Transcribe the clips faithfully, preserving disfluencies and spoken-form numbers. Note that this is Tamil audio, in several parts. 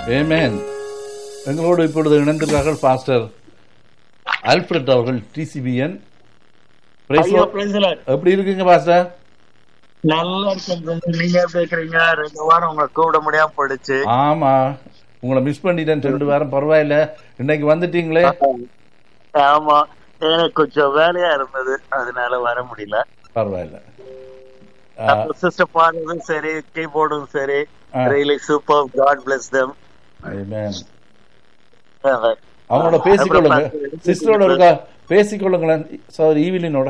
ஆமென். எங்களோடு இப்பொழுது இணைந்திருக்கிறார்கள் பாஸ்டர் ஆல்ஃபிரட் அவர்கள் டிசிபிஎன். எப்படி இருக்குங்க பாஸ்டர்? நல்லா இருக்கேன். நீங்க எப்படி இருக்கிறீங்க? ரெண்டு வாரம் உங்களை கூப்பிட முடியாம போயிடுச்சு. ஆமா, உங்களை மிஸ் பண்ணிட்டேன் ரெண்டு வாரம். பரவாயில்ல, இன்னைக்கு வந்துட்டீங்களே. ஆமா, எனக்கு கொஞ்சம் வேலையா இருந்தது, அதனால வர முடியல. பரவாயில்ல. சிஸ்டர் பாடுறதும் சரி, கீபோர்டும் சரி, really super. God plus them. ஆமென். அவங்களோட பேசிக்கொள்ளுங்க, சிஸ்டரோட இருக்கா பேசிக்கொள்ளுங்களேன். Sir ஈவிலினோட.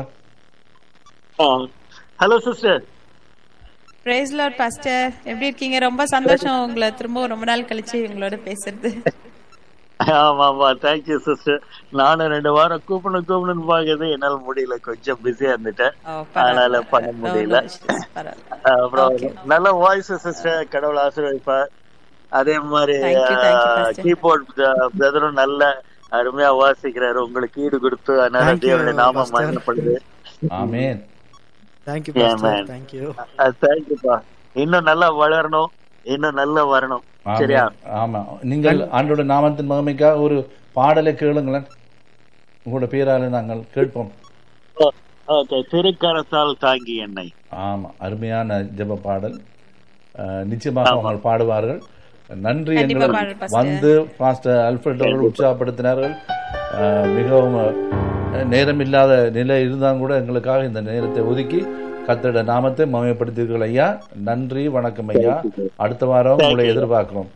Hello sister. Price Lord pastor, எப்படி இருக்கீங்க? ரொம்ப சந்தோஷம் உங்களை திரும்ப ரொம்ப நாள் கழிச்சு உங்களோட பேசுறது. ஆமா ஆமா, தேங்க்யூ சிஸ்டர். நானும் ரெண்டு வாரம் கூப்பிடணும் கூப்பிடணும்னு பாக்குறது, என்னால முடியல, கொஞ்சம் பிஸியா இருந்துட்டேன், அதனால பண்ண முடியல. அப்புறம் நல்ல வாய்ஸ் சிஸ்டர், கடவுள் ஆசீர்வதிப்பார். அதே மாதிரி கீபோர்ட் பிரதரும் நல்ல அருமையா வாசிக்கிறாரு, உங்களுக்கு ஈடு கொடுத்து, அதனால தேவனுடைய நாமம் மகிமைப்படுது. ஆமென். Thank you pastor. Thank you. Thank you பா. இன்னும் நல்லா வளரணும், இன்னும் நல்லா வரணும். சரியா? ஆமா. நீங்கள் ஆண்டவருடைய நாமத்தின் மகிமைக்காக ஒரு பாடலை கேளுங்களேன், உங்களோட பேரால நாங்கள் கேட்போம். ஓகே, திருக்கரத்தால் தாங்கி என்னை. ஆமா, அருமையான ஜெப பாடல். நிச்சயமாக அவங்க பாடுவார்கள். நன்றி. எங்களை வந்து பாஸ்டர் ஆல்ஃபிரட் அவர்கள் உற்சாகப்படுத்தினார்கள். மிகவும் நேரமில்லாத நிலை இருந்தாலும் கூட எங்களுக்காக இந்த நேரத்தை ஒதுக்கி கர்த்தருடைய நாமத்தை மகிமைப்படுத்தீர்கள் ஐயா. நன்றி, வணக்கம் ஐயா. அடுத்த வாரம் உங்களை எதிர்பார்க்கிறோம்.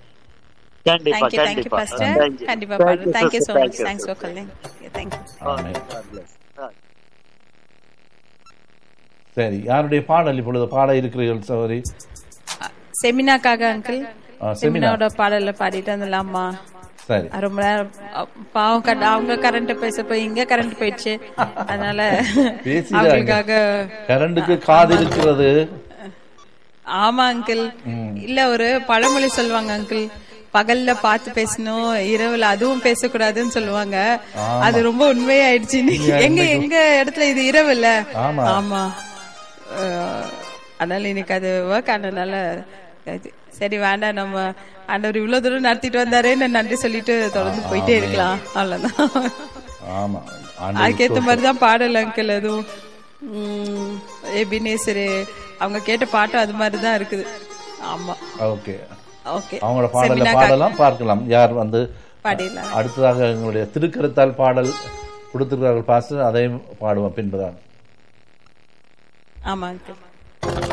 சரி, யாருடைய பாடல் இப்பொழுது பாட இருக்கிறீர்கள் சகோதரி? செமினாக்காக அங்கிள், செமினாவோட பாடல பாடிட்டு வந்துடலாமா? ரொம்ப நேரம் பாவம், அவங்க கரண்ட் பேச போய் இங்க கரண்ட் போயிடுச்சு, அதனால அவங்களுக்காக கரண்டுக்கு காது இருக்கிறது. ஆமா அங்கிள். இல்ல, ஒரு பழமொழி சொல்லுவாங்க அங்கிள், பகல்ல பார்த்து பேசணும், இரவுல அதுவும் பேசக்கூடாதுன்னு சொல்லுவாங்க. அது ரொம்ப உண்மையாயிடுச்சு. எங்க எங்க இடத்துல இது இரவு இல்ல. ஆமா, அதனால இன்னைக்கு அது ஒர்க் ஆனதுனால சரி வேண்டாம், நம்ம ஆண்டவர் இவ்வளவு தூரம் நடத்திட்டு வந்தாரேன்னு நன்றி சொல்லிட்டு தொடர்ந்து போயிட்டே இருக்கலாம், அவ்வளவுதான். அதுக்கேற்ற மாதிரிதான் பாடல் அங்கிள். அதுவும் எபினேசரு அவங்க கேட்ட பாட்டும் அது மாதிரிதான் இருக்குது. ஆமா, ஓகே ஓகே, அவங்களோட பாடல பாடலாம், பார்க்கலாம் யார் வந்து பாடலாம். அடுத்ததாக எங்களுடைய திருக்கரத்தால் பாடல் கொடுத்திருக்கிறார்கள் பாஸ்டர், அதையும் பாடுவோம் பின்புதான். ஆமா அங்கிள்.